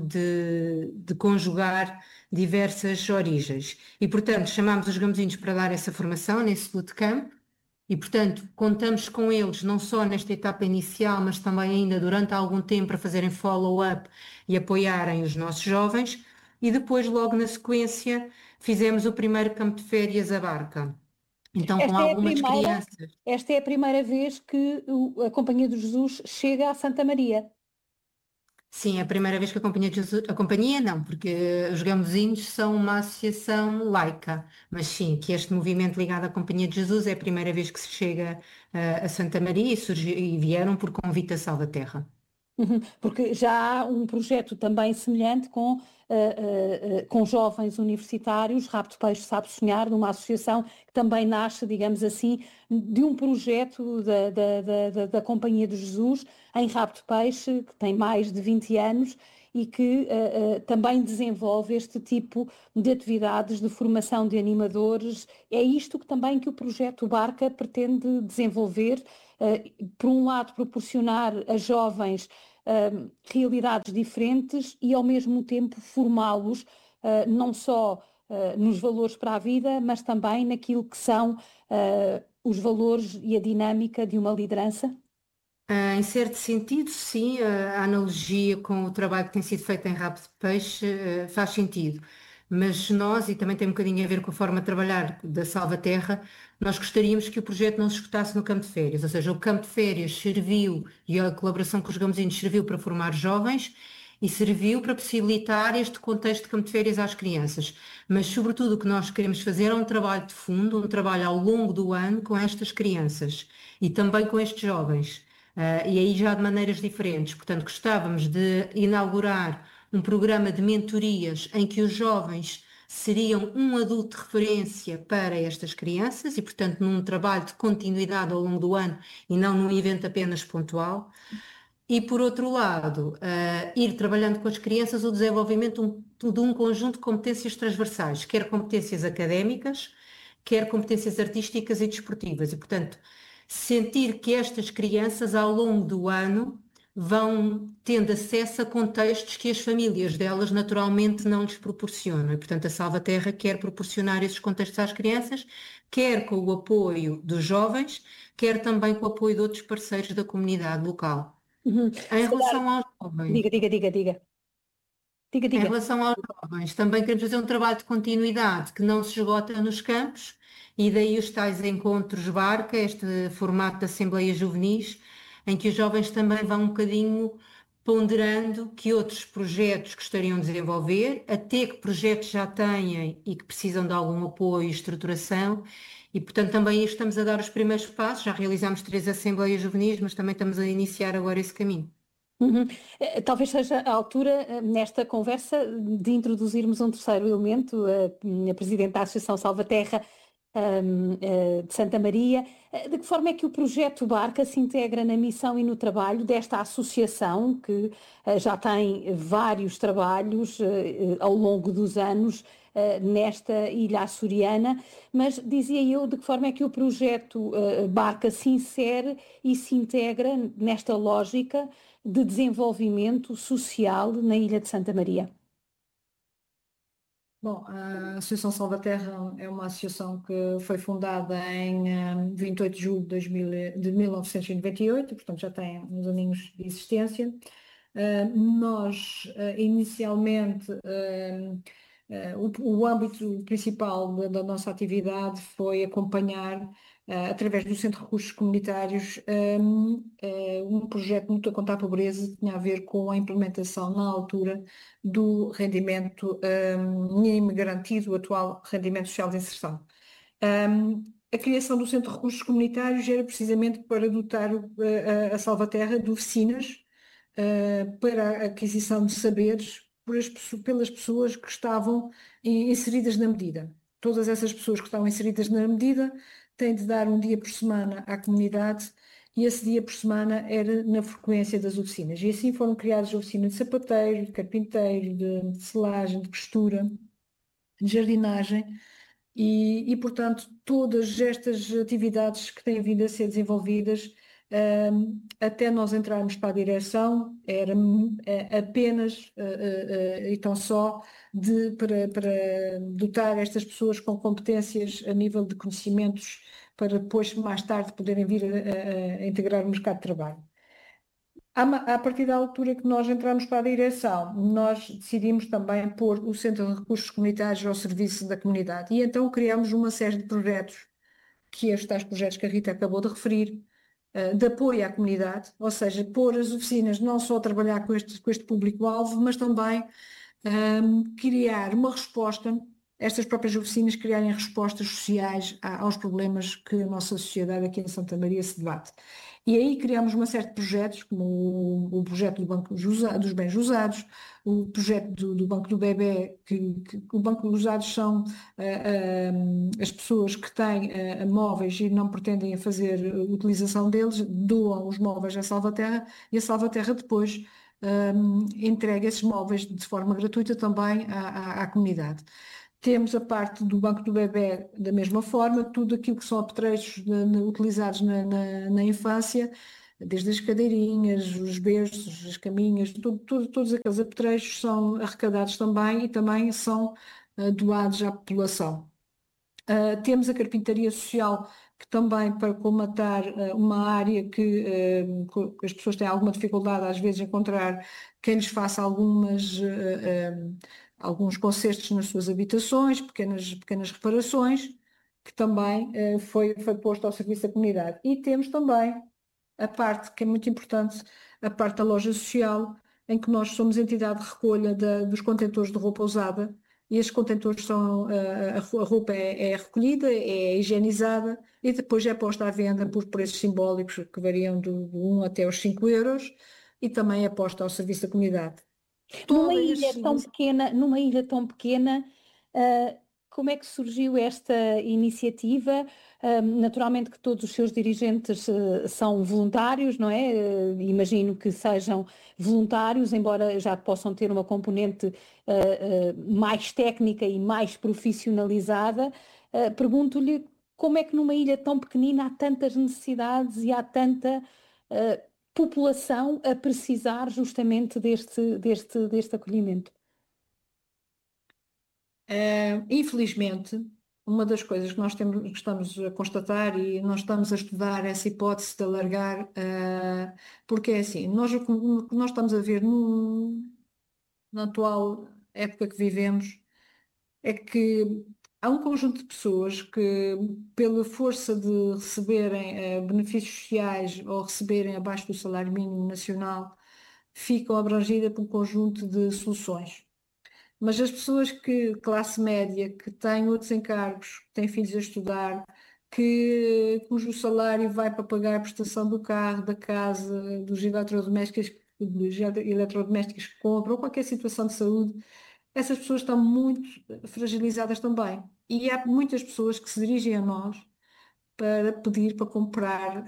de conjugar diversas origens. E, portanto, chamamos os Gambuzinos para dar essa formação nesse bootcamp e, portanto, contamos com eles não só nesta etapa inicial, mas também ainda durante algum tempo para fazerem follow-up e apoiarem os nossos jovens. E depois, logo na sequência, fizemos o primeiro campo de férias à Barca. Então, com algumas crianças. Esta é a primeira vez que a Companhia de Jesus chega a Santa Maria. Sim, é a primeira vez que a Companhia de Jesus... A Companhia não, porque os Gambuzinos são uma associação laica, mas sim, que este movimento ligado à Companhia de Jesus é a primeira vez que se chega a Santa Maria e vieram por convite da Salvaterra. Porque já há um projeto também semelhante com jovens universitários, Rabo de Peixe Sabe Sonhar, numa associação que também nasce, digamos assim, de um projeto da Companhia de Jesus em Rabo de Peixe, que tem mais de 20 anos e que também desenvolve este tipo de atividades de formação de animadores. É isto que também que o projeto Barca pretende desenvolver, por um lado proporcionar a jovens realidades diferentes e ao mesmo tempo formá-los não só nos valores para a vida, mas também naquilo que são os valores e a dinâmica de uma liderança? Em certo sentido, sim, a analogia com o trabalho que tem sido feito em Rabo de Peixe faz sentido. Mas nós, e também tem um bocadinho a ver com a forma de trabalhar da Salvaterra, nós gostaríamos que o projeto não se escutasse no campo de férias, ou seja, o campo de férias serviu, e a colaboração com os Gambuzinos serviu para formar jovens e serviu para possibilitar este contexto de campo de férias às crianças. Mas, sobretudo, o que nós queremos fazer é um trabalho de fundo, um trabalho ao longo do ano com estas crianças e também com estes jovens. E aí já de maneiras diferentes. Portanto, gostávamos de inaugurar um programa de mentorias em que os jovens seriam um adulto de referência para estas crianças e, portanto, num trabalho de continuidade ao longo do ano e não num evento apenas pontual. E, por outro lado, ir trabalhando com as crianças o desenvolvimento de um conjunto de competências transversais, quer competências académicas, quer competências artísticas e desportivas. E, portanto, sentir que estas crianças, ao longo do ano, vão tendo acesso a contextos que as famílias delas naturalmente não lhes proporcionam. E, portanto, a Salvaterra quer proporcionar esses contextos às crianças, quer com o apoio dos jovens, quer também com o apoio de outros parceiros da comunidade local. Em relação aos jovens... Diga. Em relação aos jovens, também queremos fazer um trabalho de continuidade que não se esgota nos campos E daí os tais encontros Barca, este formato de Assembleias Juvenis, em que os jovens também vão um bocadinho ponderando que outros projetos gostariam de desenvolver, até que projetos já têm e que precisam de algum apoio e estruturação, e portanto também estamos a dar os primeiros passos, já realizámos 3 Assembleias Juvenis, mas também estamos a iniciar agora esse caminho. Talvez seja a altura, nesta conversa, de introduzirmos um terceiro elemento, a Presidente da Associação Salvaterra de Santa Maria. De que forma é que o projeto Barca se integra na missão e no trabalho desta associação, que já tem vários trabalhos ao longo dos anos nesta ilha açoriana, mas dizia eu, de que forma é que o projeto Barca se insere e se integra nesta lógica de desenvolvimento social na ilha de Santa Maria? Bom, a Associação Salvaterra é uma associação que foi fundada em 28 de julho de 1998, portanto já tem uns aninhos de existência. Nós, inicialmente, o âmbito principal da nossa atividade foi acompanhar, através do Centro de Recursos Comunitários, um projeto de luta contra a pobreza que tinha a ver com a implementação, na altura, do rendimento mínimo garantido, o atual rendimento social de inserção. A criação do Centro de Recursos Comunitários era precisamente para dotar a Salvaterra de oficinas para a aquisição de saberes pelas pessoas que estavam inseridas na medida. Todas essas pessoas que estavam inseridas na medida têm de dar um dia por semana à comunidade, e esse dia por semana era na frequência das oficinas. E assim foram criadas oficinas de sapateiro, de carpinteiro, de selagem, de costura, de jardinagem, e portanto, todas estas atividades que têm vindo a ser desenvolvidas, até nós entrarmos para a direção, era apenas e tão só para dotar estas pessoas com competências a nível de conhecimentos, para depois, mais tarde, poderem vir a integrar o mercado de trabalho. A partir da altura que nós entramos para a direção, nós decidimos também pôr o Centro de Recursos Comunitários ao serviço da comunidade, e então criamos uma série de projetos, que estes tais projetos que a Rita acabou de referir, de apoio à comunidade, ou seja, pôr as oficinas não só a trabalhar com este público-alvo, mas também criar uma resposta, estas próprias oficinas criarem respostas sociais aos problemas que a nossa sociedade aqui em Santa Maria se debate. E aí criamos uma série de projetos, como o projeto do Banco dos Bens Usados, o projeto do Banco do Bebé, que o Banco dos Usados são as pessoas que têm móveis e não pretendem fazer utilização deles, doam os móveis à Salvaterra, e a Salvaterra depois entrega esses móveis de forma gratuita também à comunidade. Temos a parte do Banco do Bebé da mesma forma, tudo aquilo que são apetrechos utilizados na infância, desde as cadeirinhas, os berços, as caminhas, todos aqueles apetrechos são arrecadados também e também são doados à população. Temos a carpintaria social, que também, para colmatar uma área que as pessoas têm alguma dificuldade às vezes em encontrar quem lhes faça alguns concertos nas suas habitações, pequenas reparações, que também foi posto ao serviço da comunidade. E temos também a parte que é muito importante, a parte da loja social, em que nós somos entidade de recolha dos contentores de roupa usada, e esses contentores a roupa é recolhida, é higienizada e depois é posta à venda por preços simbólicos que variam de 1 até os 5 euros, e também é posta ao serviço da comunidade. Numa ilha tão pequena, como é que surgiu esta iniciativa? Naturalmente que todos os seus dirigentes são voluntários, não é? Imagino que sejam voluntários, embora já possam ter uma componente mais técnica e mais profissionalizada. Pergunto-lhe como é que numa ilha tão pequenina há tantas necessidades e há tanta população a precisar justamente deste acolhimento? Infelizmente, uma das coisas que estamos a constatar, e nós estamos a estudar essa hipótese de alargar, porque é assim, o que nós estamos a ver na atual época que vivemos é que há um conjunto de pessoas que, pela força de receberem benefícios sociais ou receberem abaixo do salário mínimo nacional, ficam abrangidas por um conjunto de soluções. Mas as pessoas classe média, que têm outros encargos, que têm filhos a estudar, cujo salário vai para pagar a prestação do carro, da casa, dos eletrodomésticos que compram, ou qualquer situação de saúde, essas pessoas estão muito fragilizadas também. E há muitas pessoas que se dirigem a nós para pedir para comprar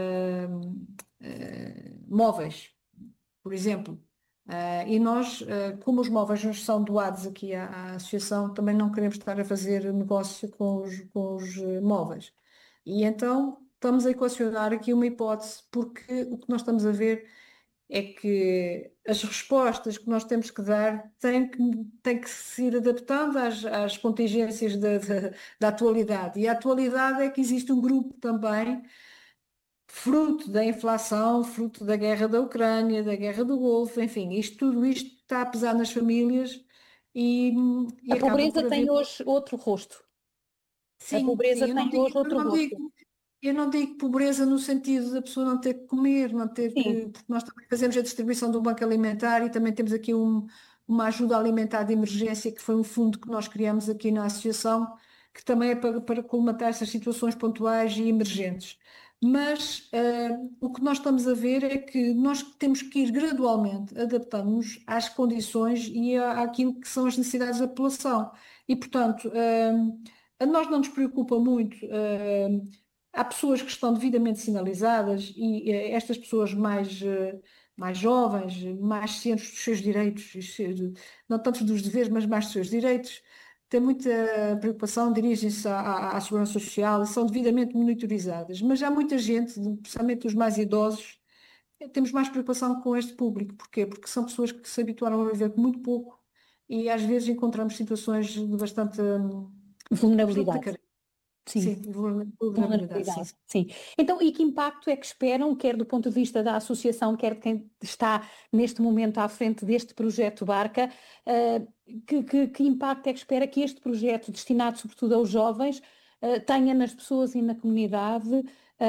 móveis, por exemplo. E nós, como os móveis nos são doados aqui à associação, também não queremos estar a fazer negócio com os móveis. E então estamos a equacionar aqui uma hipótese, porque o que nós estamos a ver é que as respostas que nós temos que dar têm que se ir adaptando às contingências da atualidade. E a atualidade é que existe um grupo também, fruto da inflação, fruto da guerra da Ucrânia, da guerra do Golfo, enfim, tudo isto está a pesar nas famílias e a pobreza tem hoje outro rosto. Sim, a pobreza tem hoje outro rosto. Eu não digo pobreza no sentido da pessoa não ter que comer, não ter que, porque nós também fazemos a distribuição do banco alimentar e também temos aqui uma ajuda alimentar de emergência, que foi um fundo que nós criamos aqui na associação, que também é para colmatar essas situações pontuais e emergentes. Mas o que nós estamos a ver é que nós temos que ir gradualmente adaptando-nos às condições e àquilo que são as necessidades da população. E, portanto, a nós não nos preocupa muito. Há pessoas que estão devidamente sinalizadas e estas pessoas mais jovens, mais cientes dos seus direitos, não tanto dos deveres, mas mais dos seus direitos, têm muita preocupação, dirigem-se à Segurança Social e são devidamente monitorizadas. Mas há muita gente, principalmente os mais idosos, temos mais preocupação com este público. Porquê? Porque são pessoas que se habituaram a viver com muito pouco e às vezes encontramos situações de bastante vulnerabilidade. Sim, vulnerabilidade. Sim. Então, e que impacto é que esperam, quer do ponto de vista da associação, quer de quem está neste momento à frente deste projeto Barca, que impacto é que espera que este projeto, destinado sobretudo aos jovens, tenha nas pessoas e na comunidade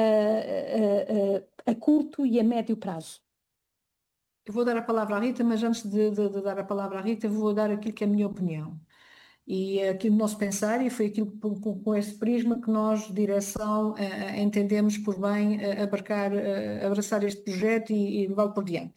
a curto e a médio prazo? Eu vou dar a palavra à Rita, mas antes de dar a palavra à Rita, vou dar aquilo que é a minha opinião. E aquilo do nosso pensar, e foi aquilo com esse prisma que nós, direção, entendemos por bem abraçar este projeto e levá-lo por diante.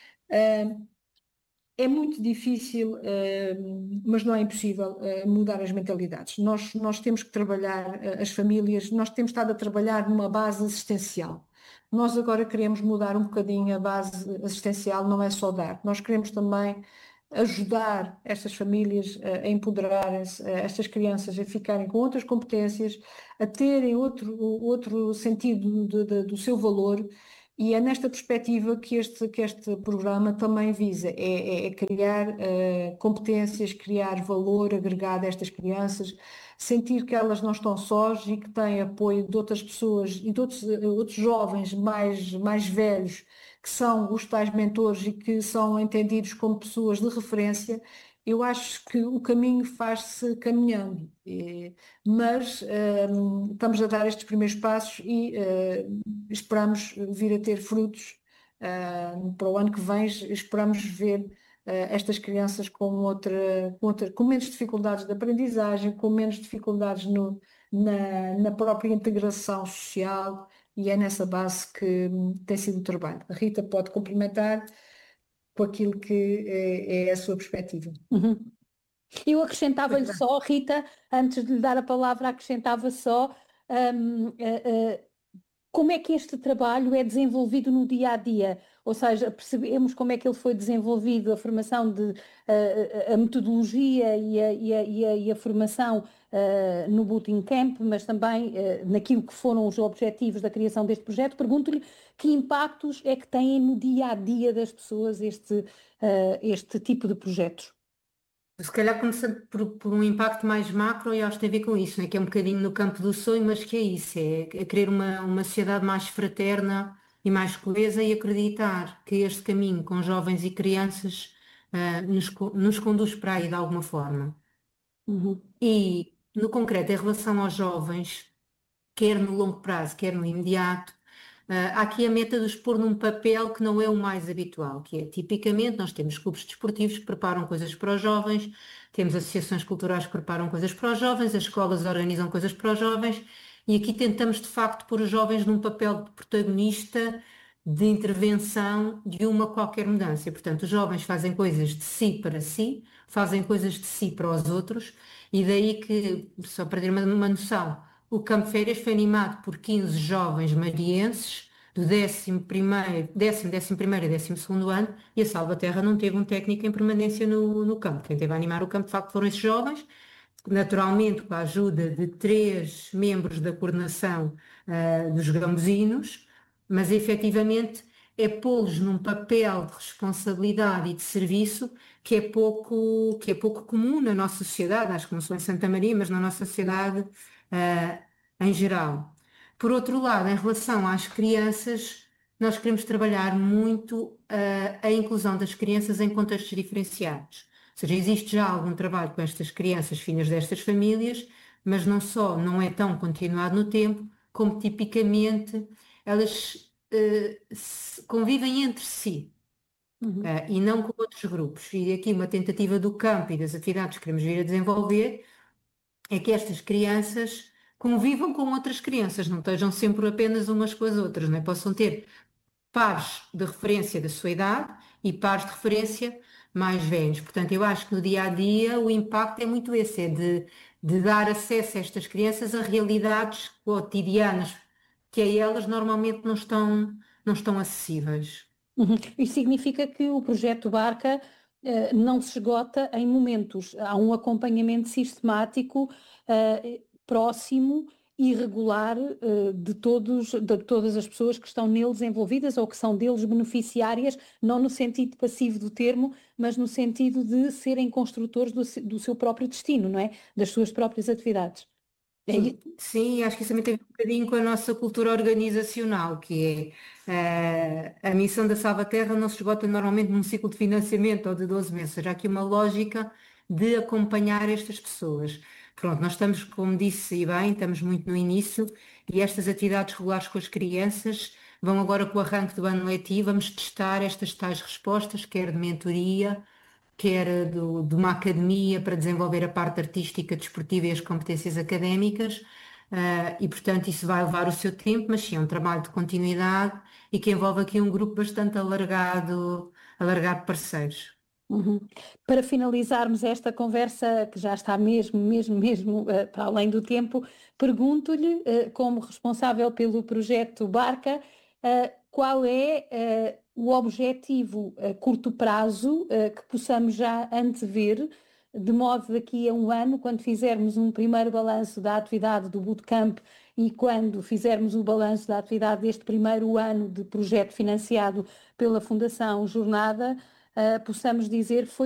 É muito difícil, mas não é impossível, mudar as mentalidades. Nós temos que trabalhar as famílias, nós temos estado a trabalhar numa base assistencial. Nós agora queremos mudar um bocadinho a base assistencial, não é só dar. Nós queremos também ajudar estas famílias a empoderarem-se, estas crianças a ficarem com outras competências, a terem outro sentido do seu valor, e é nesta perspectiva que este programa também visa, é criar competências, criar valor agregado a estas crianças, sentir que elas não estão sós e que têm apoio de outras pessoas e de outros jovens mais velhos, que são os tais mentores e que são entendidos como pessoas de referência. Eu acho que o caminho faz-se caminhando, mas estamos a dar estes primeiros passos e esperamos vir a ter frutos para o ano que vem. Esperamos ver estas crianças com menos dificuldades de aprendizagem, com menos dificuldades na própria integração social, e é nessa base que tem sido o trabalho. A Rita pode complementar com aquilo que é a sua perspectiva. Uhum. Eu acrescentava-lhe só, Rita, antes de lhe dar a palavra, acrescentava só como é que este trabalho é desenvolvido no dia a dia, ou seja, percebemos como é que ele foi desenvolvido, a formação a metodologia e a formação no Booting Camp, mas também naquilo que foram os objetivos da criação deste projeto. Pergunto-lhe que impactos é que têm no dia a dia das pessoas este tipo de projetos? Se calhar começando por um impacto mais macro, e acho que tem a ver com isso, né? Que é um bocadinho no campo do sonho, mas que é isso, é querer uma sociedade mais fraterna e mais coesa, e acreditar que este caminho com jovens e crianças nos conduz para aí de alguma forma. Uhum. E No concreto, em relação aos jovens, quer no longo prazo, quer no imediato, há aqui a meta de os pôr num papel que não é o mais habitual, que é, tipicamente, nós temos clubes desportivos que preparam coisas para os jovens, temos associações culturais que preparam coisas para os jovens, as escolas organizam coisas para os jovens, e aqui tentamos, de facto, pôr os jovens num papel de protagonista de intervenção de uma qualquer mudança. E, portanto, os jovens fazem coisas de si para si, fazem coisas de si para os outros, e daí que, só para ter uma noção, o Campo Férias foi animado por 15 jovens marienses do 11º, 11º e 12º ano, e a Salvaterra não teve um técnico em permanência no campo. Quem teve a animar o campo, de facto, foram esses jovens, naturalmente com a ajuda de 3 membros da coordenação dos gambuzinos, mas efetivamente é pô-los num papel de responsabilidade e de serviço que é pouco comum na nossa sociedade, acho que não só em Santa Maria, mas na nossa sociedade em geral. Por outro lado, em relação às crianças, nós queremos trabalhar muito a inclusão das crianças em contextos diferenciados. Ou seja, existe já algum trabalho com estas crianças, filhas destas famílias, mas não só não é tão continuado no tempo, como tipicamente elas convivem entre si. E não com outros grupos. E aqui uma tentativa do campo e das atividades que queremos vir a desenvolver é que estas crianças convivam com outras crianças, não estejam sempre apenas umas com as outras, não é? Possam ter pares de referência da sua idade e pares de referência mais velhos. Portanto, eu acho que no dia a dia o impacto é muito esse, é de dar acesso a estas crianças a realidades cotidianas que a elas normalmente não estão acessíveis. Isso significa que o projeto Barca não se esgota em momentos. Há um acompanhamento sistemático, próximo e regular de todas as pessoas que estão neles envolvidas ou que são deles beneficiárias, não no sentido passivo do termo, mas no sentido de serem construtores do seu próprio destino, não é? Das suas próprias atividades. Sim, acho que isso também tem um bocadinho com a nossa cultura organizacional, que é a missão da Salvaterra não se esgota normalmente num ciclo de financiamento ou de 12 meses, seja aqui uma lógica de acompanhar estas pessoas. Pronto, nós estamos, como disse e bem, estamos muito no início e estas atividades regulares com as crianças vão agora com o arranque do ano letivo, vamos testar estas tais respostas, quer de mentoria, quer de uma academia para desenvolver a parte artística, desportiva e as competências académicas, e portanto isso vai levar o seu tempo, mas sim, é um trabalho de continuidade e que envolve aqui um grupo bastante alargado de parceiros. Para finalizarmos esta conversa, que já está mesmo para além do tempo, pergunto-lhe, como responsável pelo projeto Barca, qual é o objetivo a curto prazo que possamos já antever, de modo daqui a um ano, quando fizermos um primeiro balanço da atividade do Bootcamp e quando fizermos o balanço da atividade deste primeiro ano de projeto financiado pela Fundação Jornada, possamos dizer foi